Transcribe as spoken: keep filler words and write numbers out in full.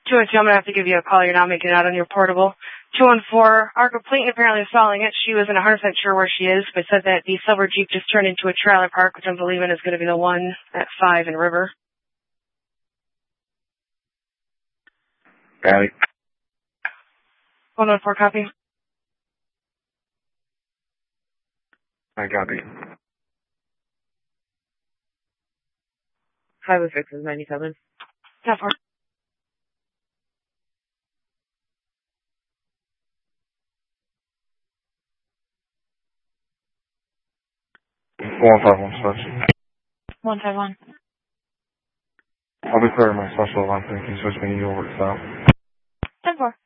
two one two, I'm going to have to give you a call. You're not making it out on your portable. two one four, our complainant apparently is following it. She wasn't one hundred percent sure where she is, but said that the silver Jeep just turned into a trailer park, which I'm believing is going to be the one at five in River. Got it. one one four, copy. I copy. five oh six is ninety-seven. ten four. one five one special. one five one. I'll be clearing my special line. Can you switch me over to south? ten four.